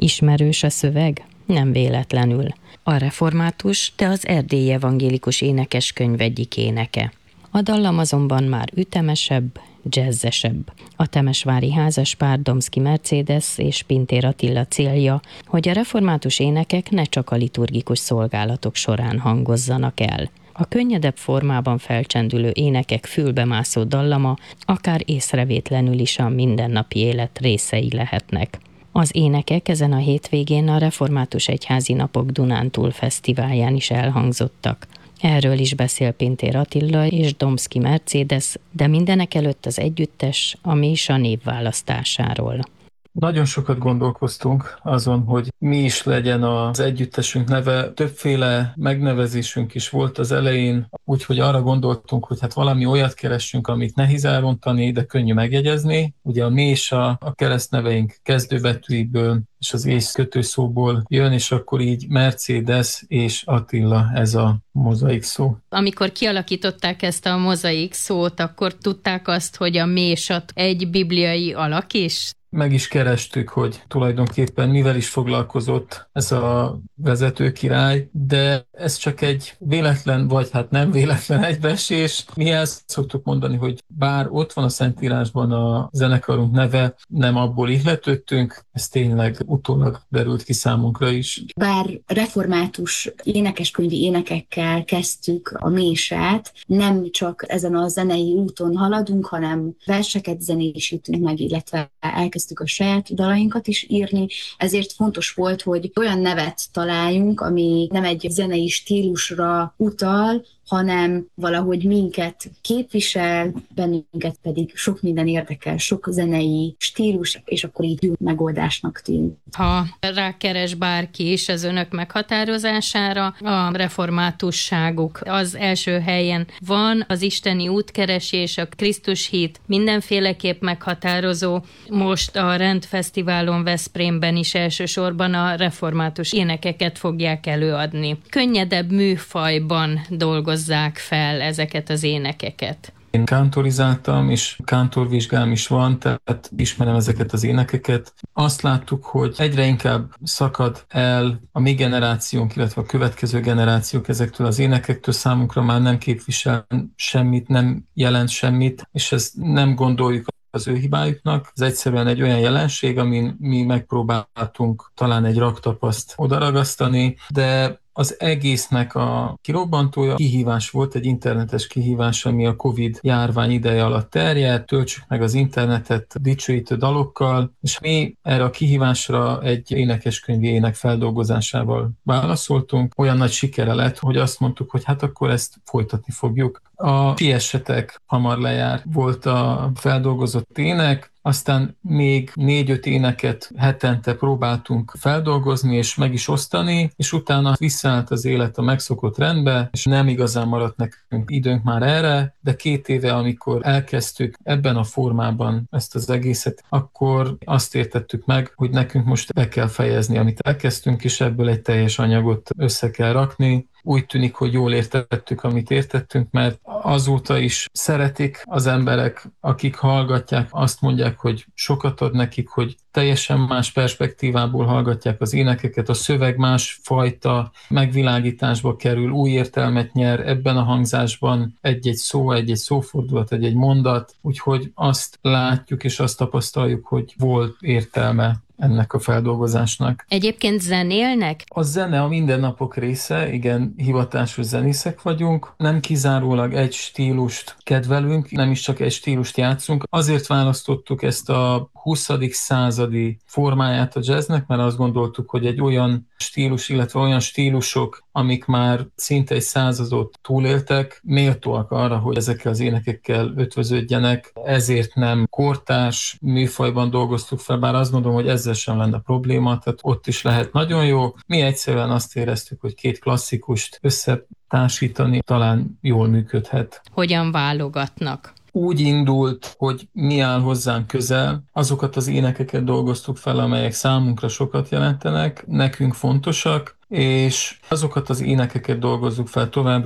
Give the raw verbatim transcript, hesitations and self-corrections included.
Ismerős a szöveg? Nem véletlenül. A református, de az erdélyi evangélikus énekeskönyv egyik éneke. A dallam azonban már ütemesebb, jazzesebb. A temesvári házaspár Domszky Mercedes és Pintér Attila célja, hogy a református énekek ne csak a liturgikus szolgálatok során hangozzanak el. A könnyedebb formában felcsendülő énekek fülbemászó dallama akár észrevétlenül is a mindennapi élet részei lehetnek. Az énekek ezen a hétvégén a Református Egyházi Napok Dunántúl Fesztiválján is elhangzottak. Erről is beszél Pintér Attila és Domszky Mercedes, de mindenek előtt az együttes, a Mésa névválasztásáról. Nagyon sokat gondolkoztunk azon, hogy mi is legyen az együttesünk neve. Többféle megnevezésünk is volt az elején, úgyhogy arra gondoltunk, hogy hát valami olyat keressünk, amit nehéz elrontani, de könnyű megjegyezni. Ugye a Mésa a keresztneveink kezdőbetűiből és az ész kötőszóból jön, és akkor így Mercedes és Attila ez a mozaik szó. Amikor kialakították ezt a mozaik szót, akkor tudták azt, hogy a Mésat egy bibliai alak is? Meg is kerestük, hogy tulajdonképpen mivel is foglalkozott ez a vezető király, de ez csak egy véletlen, vagy hát nem véletlen egybeesés. Mi el szoktuk mondani, hogy bár ott van a Szentírásban a zenekarunk neve, nem abból ihletődtünk, ez tényleg utólag derült ki számunkra is. Bár református énekeskönyvi énekekkel kezdtük a Mésát, nem csak ezen a zenei úton haladunk, hanem verseket zenésítünk meg, illetve elkezdtük a saját dalainkat is írni, ezért fontos volt, hogy olyan nevet találjunk, ami nem egy zenei stílusra utal, hanem valahogy minket képvisel, bennünket pedig sok minden érdekel, sok zenei stílus, és akkor így jó megoldásnak tűnt. Ha rákeres bárki is az önök meghatározására, a reformátusságuk az első helyen van, az isteni útkeresés, a Krisztus hit mindenféleképp meghatározó. Most a Rendfesztiválon Veszprémben is elsősorban a református énekeket fogják előadni. Könnyedebb műfajban dolgoz fel ezeket az énekeket. Én kántorizáltam, és kántorvizsgám is van, tehát ismerem ezeket az énekeket. Azt láttuk, hogy egyre inkább szakad el a mi generációnk, illetve a következő generációk ezektől az énekektől, számunkra már nem képvisel semmit, nem jelent semmit, és ezt nem gondoljuk az ő hibájuknak. Ez egyszerűen egy olyan jelenség, amin mi megpróbáltunk talán egy raktapaszt odaragasztani, de az egésznek a kirobbantója kihívás volt, egy internetes kihívás, ami a Covid járvány ideje alatt terjedt, töltsük meg az internetet dicsőítő dalokkal, és mi erre a kihívásra egy énekeskönyvi ének feldolgozásával válaszoltunk. Olyan nagy sikere lett, hogy azt mondtuk, hogy hát akkor ezt folytatni fogjuk. A Siessetek hamar lejár volt a feldolgozott ének, aztán még négy-öt éneket hetente próbáltunk feldolgozni és meg is osztani, és utána visszaállt az élet a megszokott rendbe, és nem igazán maradt nekünk időnk már erre, de két éve, amikor elkezdtük ebben a formában ezt az egészet, akkor azt értettük meg, hogy nekünk most be kell fejezni, amit elkezdtünk, és ebből egy teljes anyagot össze kell rakni. Úgy tűnik, hogy jól értettük, amit értettünk, mert azóta is szeretik az emberek, akik hallgatják, azt mondják, hogy sokat ad nekik, hogy teljesen más perspektívából hallgatják az énekeket, a szöveg más fajta megvilágításba kerül, új értelmet nyer ebben a hangzásban egy-egy szó, egy-egy szófordulat, egy-egy mondat, úgyhogy azt látjuk és azt tapasztaljuk, hogy volt értelme ennek a feldolgozásnak. Egyébként zenélnek? A zene a mindennapok része, igen, hivatásos zenészek vagyunk, nem kizárólag egy stílust kedvelünk, nem is csak egy stílust játszunk. Azért választottuk ezt a huszadik századi formáját a jazznek, mert azt gondoltuk, hogy egy olyan stílus, illetve olyan stílusok, amik már szinte egy századot túléltek, méltóak arra, hogy ezekkel az énekekkel ötvöződjenek. Ezért nem kortárs műfajban dolgoztuk fel, bár azt mondom, hogy ezzel sem lenne probléma, tehát ott is lehet nagyon jó. Mi egyszerűen azt éreztük, hogy két klasszikust összetársítani talán jól működhet. Hogyan válogatnak? Úgy indult, hogy mi áll hozzánk közel, azokat az énekeket dolgoztuk fel, amelyek számunkra sokat jelentenek, nekünk fontosak, és azokat az énekeket dolgozzuk fel tovább,